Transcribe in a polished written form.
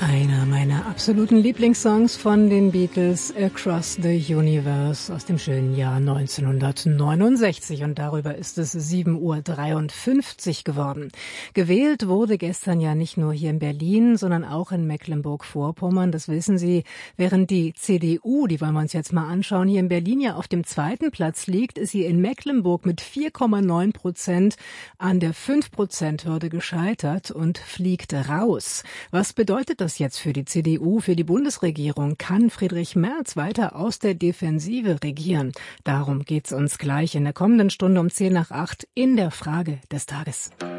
Einer meiner absoluten Lieblingssongs von den Beatles, Across the Universe, aus dem schönen Jahr 1969. Und darüber ist es 7:53 Uhr geworden. Gewählt wurde gestern ja nicht nur hier in Berlin, sondern auch in Mecklenburg-Vorpommern. Das wissen Sie. Während die CDU, die wollen wir uns jetzt mal anschauen, hier in Berlin ja auf dem zweiten Platz liegt, ist sie in Mecklenburg mit 4,9% an der 5%-Hürde gescheitert und fliegt raus. Was bedeutet das jetzt für die CDU, für die Bundesregierung? Kann Friedrich Merz weiter aus der Defensive regieren? Darum geht's uns gleich in der kommenden Stunde um 7:50 in der Frage des Tages.